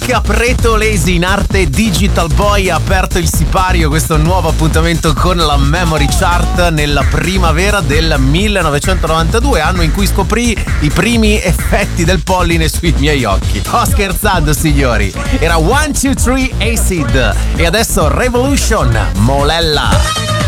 Luca Pretolesi in arte Digital Boy ha aperto il sipario, questo nuovo appuntamento con la Memory Chart nella primavera del 1992, anno in cui scoprì i primi effetti del polline sui miei occhi. Sto scherzando, signori, era 1, 2, 3 Acid e adesso Revolution, Molella.